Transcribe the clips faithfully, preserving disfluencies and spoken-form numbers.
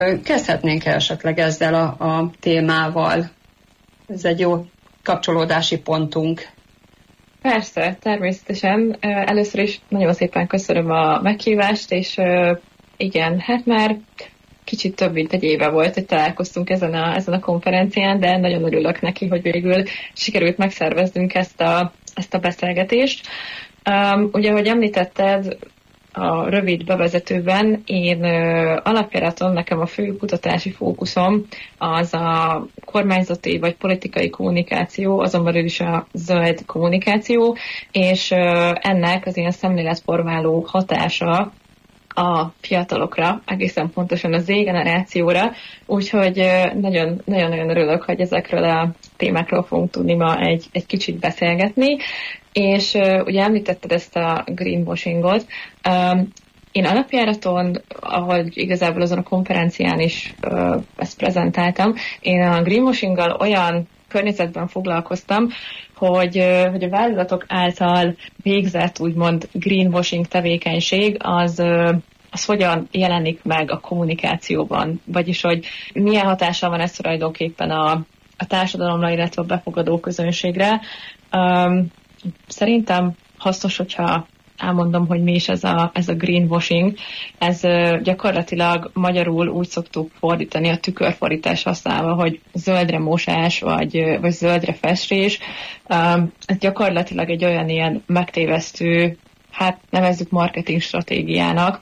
Kezdhetnénk esetleg ezzel a, a témával. Ez egy jó kapcsolódási pontunk. Persze, természetesen. Először is nagyon szépen köszönöm a meghívást, és igen, hát már kicsit több mint egy éve volt, hogy találkoztunk ezen a, ezen a konferencián, de nagyon örülök neki, hogy végül sikerült megszerveznünk ezt a, ezt a beszélgetést. Um, ugye, ahogy említetted, a rövid bevezetőben én ö, alapjáraton nekem a fő kutatási fókuszom az a kormányzati vagy politikai kommunikáció, azon belül is a zöld kommunikáció, és ö, ennek az ilyen szemléletformáló hatása a fiatalokra, egészen pontosan a Z generációra, úgyhogy nagyon-nagyon örülök, hogy ezekről a témákról fogunk tudni ma egy, egy kicsit beszélgetni, és uh, ugye említetted ezt a greenwashingot. Um, én alapjáraton, ahogy igazából azon a konferencián is uh, ezt prezentáltam, én a greenwashinggal olyan környezetben foglalkoztam, hogy, hogy a vállalatok által végzett úgymond greenwashing tevékenység az, az hogyan jelenik meg a kommunikációban, vagyis hogy milyen hatással van ez tulajdonképpen a, a társadalomra, illetve a befogadó közönségre. Um, szerintem hasznos, hogyha elmondom, hogy mi is ez a, ez a greenwashing. Ez uh, gyakorlatilag magyarul úgy szoktuk fordítani a tükörfordítás használva, hogy zöldre mosás, vagy, vagy zöldre festés. Um, ez gyakorlatilag egy olyan ilyen megtévesztő, hát nevezzük marketing stratégiának,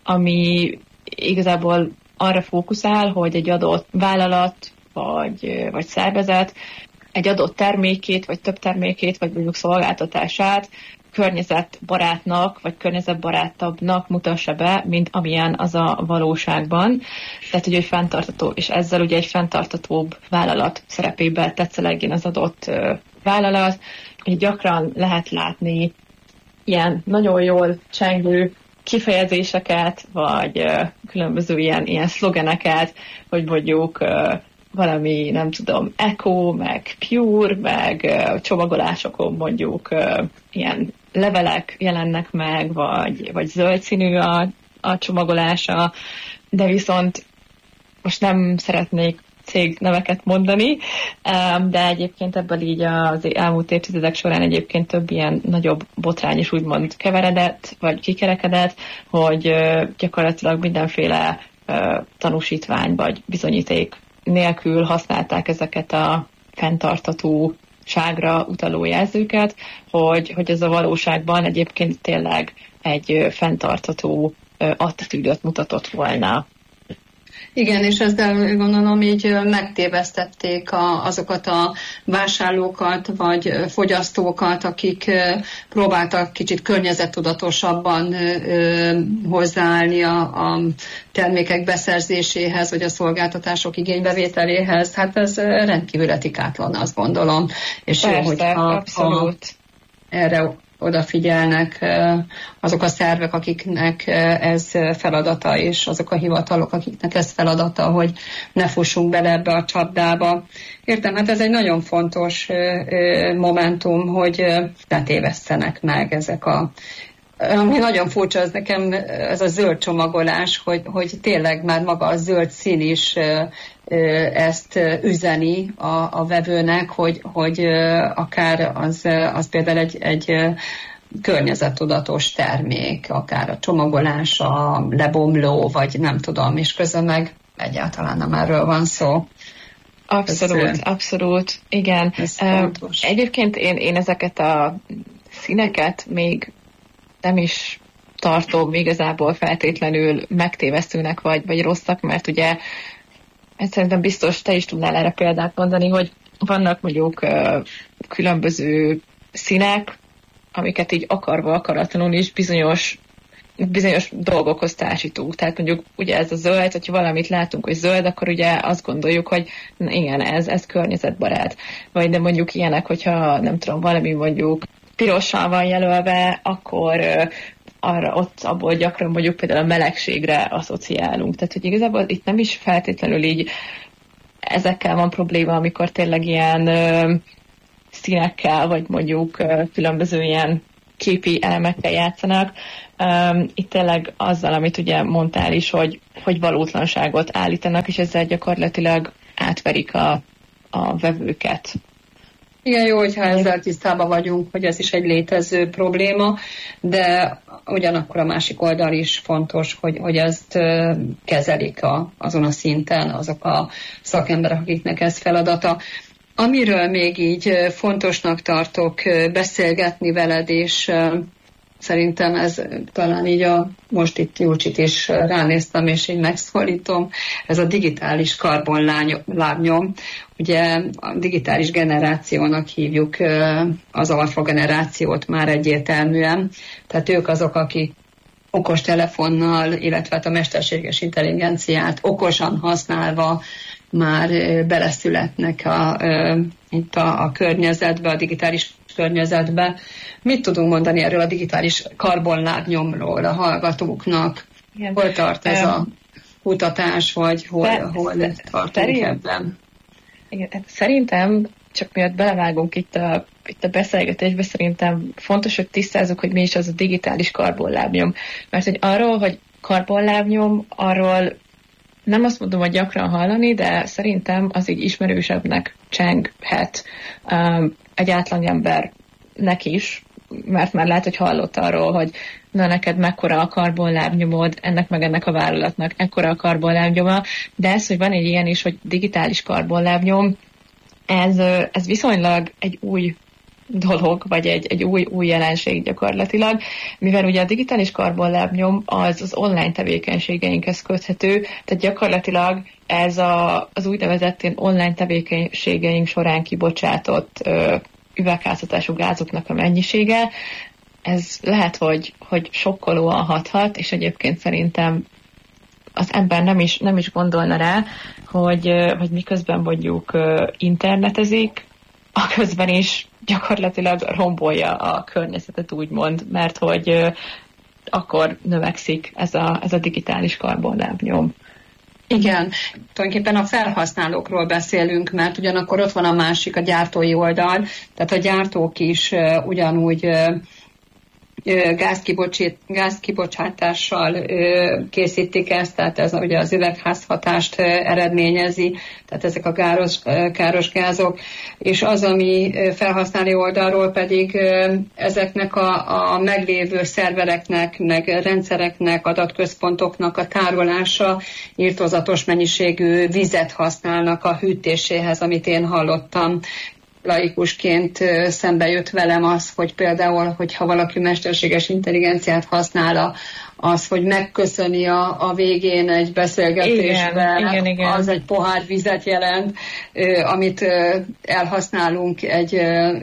ami igazából arra fókuszál, hogy egy adott vállalat, vagy, vagy szervezet egy adott termékét, vagy több termékét, vagy mondjuk szolgáltatását környezetbarátnak, vagy környezetbarátabbnak mutassa be, mint amilyen az a valóságban. Tehát ugye egy fenntartató, és ezzel ugye egy fenntartatóbb vállalat szerepébe tetszelegjen az adott uh, vállalat. Így gyakran lehet látni ilyen nagyon jól csengő kifejezéseket, vagy uh, különböző ilyen, ilyen szlogeneket, hogy mondjuk uh, valami, nem tudom, eco, meg pure, meg uh, csomagolásokon mondjuk uh, ilyen levelek jelennek meg, vagy, vagy zöld színű a, a csomagolása, de viszont most nem szeretnék cégneveket mondani, de egyébként ebből így az elmúlt évtizedek során egyébként több ilyen nagyobb botrány is úgymond keveredett, vagy kikerekedett, hogy gyakorlatilag mindenféle tanúsítvány vagy bizonyíték nélkül használták ezeket a fenntarthatóságra utaló jelzőket, hogy, hogy ez a valóságban egyébként tényleg egy fenntartható attitűdöt mutatott volna. Igen, és ezzel gondolom így megtévesztették a, azokat a vásárlókat, vagy fogyasztókat, akik próbáltak kicsit környezettudatosabban hozzáállni a, a termékek beszerzéséhez, vagy a szolgáltatások igénybevételéhez. Hát ez rendkívül etikátlan, azt gondolom. És persze, jó, hogyha abszolút. Ha erre odafigyelnek azok a szervek, akiknek ez feladata, és azok a hivatalok, akiknek ez feladata, hogy ne fussunk bele ebbe a csapdába. Értem, hát ez egy nagyon fontos momentum, hogy ne tévesszenek meg ezek a... Ami nagyon furcsa, az nekem ez a zöld csomagolás, hogy, hogy tényleg már maga a zöld szín is ezt üzeni a, a vevőnek, hogy, hogy akár az, az például egy, egy környezettudatos termék, akár a csomagolás, a lebomló, vagy nem tudom, és közben meg egyáltalán nem erről van szó. Abszolút, ez, abszolút, igen. Egyébként én, én ezeket a színeket még nem is tartom igazából feltétlenül megtévesztőnek, vagy, vagy rosszak, mert ugye szerintem biztos te is tudnál erre példát mondani, hogy vannak mondjuk különböző színek, amiket így akarva, akaratlanul is bizonyos, bizonyos dolgokhoz társítunk. Tehát mondjuk ugye ez a zöld, hogyha valamit látunk, hogy zöld, akkor ugye azt gondoljuk, hogy igen, ez, ez környezetbarát. Vagy de mondjuk ilyenek, hogyha nem tudom, valami mondjuk pirossal van jelölve, akkor arra ott abból gyakran mondjuk például a melegségre asszociálunk. Tehát, hogy igazából itt nem is feltétlenül így ezekkel van probléma, amikor tényleg ilyen ö, színekkel, vagy mondjuk ö, különböző ilyen képi elemekkel játszanak. Itt tényleg azzal, amit ugye mondtál is, hogy, hogy valótlanságot állítanak, és ezzel gyakorlatilag átverik a, a vevőket. Igen, jó, hogyha ezzel tisztában vagyunk, hogy ez is egy létező probléma, de ugyanakkor a másik oldal is fontos, hogy, hogy ezt kezelik a, azon a szinten azok a szakemberek, akiknek ez feladata. Amiről még így fontosnak tartok beszélgetni veled, és szerintem ez talán így a, most itt Julcsit is ránéztem, és így megszólítom, ez a digitális karbonlábnyom. Ugye a digitális generációnak hívjuk az alfa generációt már egyértelműen, tehát ők azok, akik okos telefonnal, illetve a mesterséges intelligenciát okosan használva már beleszületnek a, itt a, a környezetbe, a digitális környezetbe. Mit tudunk mondani erről a digitális karbonlábnyomról a hallgatóknak? Igen. Hol tart ez a kutatás, vagy hol, Szer- hol tartunk szerint, ebben? Igen, szerintem, csak miatt belevágunk itt a, itt a beszélgetésbe, szerintem fontos, hogy tisztázzuk, hogy mi is az a digitális karbonlábnyom. Mert hogy arról, hogy karbonlábnyom, arról nem azt mondom, hogy gyakran hallani, de szerintem az így ismerősebbnek csenghet um, egy átlagembernek is, mert már lehet, hogy hallott arról, hogy na neked mekkora a karbonlábnyomod, ennek meg ennek a vállalatnak ekkora a karbonlábnyoma, de ez, hogy van egy ilyen is, hogy digitális karbonlábnyom, ez, ez viszonylag egy új dolog, vagy egy, egy új, új jelenség gyakorlatilag, mivel ugye a digitális karbonlábnyom az az online tevékenységeinkhez köthető, tehát gyakorlatilag ez a, az úgynevezett online tevékenységeink során kibocsátott ö, üvegházhatású gázoknak a mennyisége, ez lehet, hogy, hogy sokkolóan hathat, és egyébként szerintem az ember nem is, nem is gondolna rá, hogy, hogy miközben mondjuk internetezik, a közben is gyakorlatilag rombolja a környezetet, úgymond, mert hogy akkor növekszik ez a, ez a digitális karbonlábnyom. Igen, tulajdonképpen a felhasználókról beszélünk, mert ugyanakkor ott van a másik, a gyártói oldal, tehát a gyártók is uh, ugyanúgy uh, gázkibocsátással készítik ezt, tehát ez ugye az üvegházhatást eredményezi, tehát ezek a káros, káros gázok, és az, ami felhasználó oldalról pedig ezeknek a, a meglévő szervereknek, meg rendszereknek, adatközpontoknak a tárolása, irtózatos mennyiségű vizet használnak a hűtéséhez, amit én hallottam. Laikusként szembe jött velem az, hogy például, hogyha valaki mesterséges intelligenciát használ, az, hogy megköszöni a, a végén egy beszélgetésben, igen, igen, igen. Az egy pohár vizet jelent, amit elhasználunk egy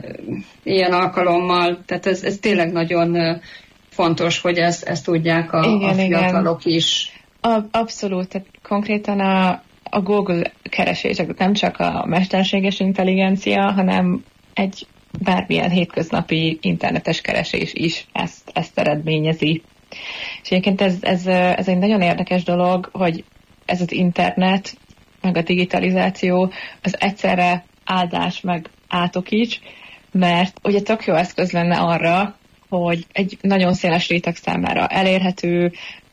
ilyen alkalommal. Tehát ez, ez tényleg nagyon fontos, hogy ezt, ezt tudják a, igen, a fiatalok igen. is. Abszolút, tehát konkrétan a a Google keresések nem csak a mesterséges intelligencia, hanem egy bármilyen hétköznapi internetes keresés is ezt, ezt eredményezi. És egyébként ez, ez, ez egy nagyon érdekes dolog, hogy ez az internet, meg a digitalizáció az egyszerre áldás, meg átok is, mert ugye tök jó eszköz lenne arra, hogy egy nagyon széles réteg számára elérhető,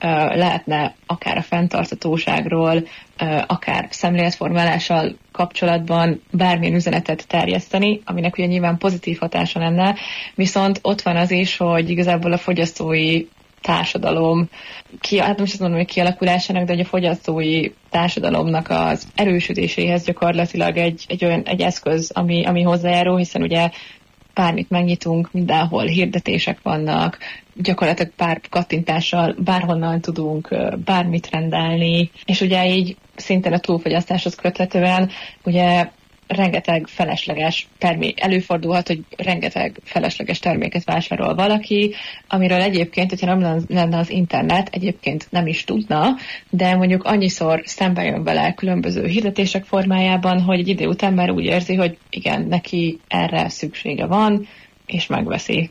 lehetne akár a fenntarthatóságról, akár szemléletformálással kapcsolatban bármilyen üzenetet terjeszteni, aminek ugye nyilván pozitív hatása lenne, viszont ott van az is, hogy igazából a fogyasztói társadalom, ki, hát nem is azt mondom, hogy kialakulásának, de hogy a fogyasztói társadalomnak az erősödéséhez gyakorlatilag egy, egy olyan egy eszköz, ami, ami hozzájárul, hiszen ugye bármit megnyitunk, mindenhol hirdetések vannak, gyakorlatilag pár kattintással bárhonnan tudunk bármit rendelni, és ugye így szintén a túlfogyasztáshoz köthetően ugye rengeteg felesleges termék, előfordulhat, hogy rengeteg felesleges terméket vásárol valaki, amiről egyébként, hogyha nem lenne az internet, egyébként nem is tudna, de mondjuk annyiszor szembe jön vele különböző hirdetések formájában, hogy egy idő után már úgy érzi, hogy igen, neki erre szüksége van, és megveszi.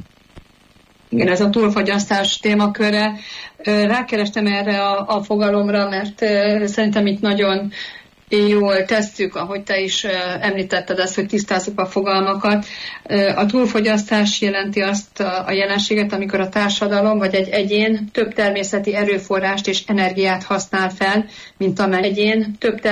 Igen, ez a túlfogyasztás témaköre. Rákerestem erre a, a fogalomra, mert szerintem itt nagyon Jól tesszük, ahogy te is említetted ezt, hogy tisztázzuk a fogalmakat. A túlfogyasztás jelenti azt a jelenséget, amikor a társadalom vagy egy egyén több természeti erőforrást és energiát használ fel, mint amely egyén több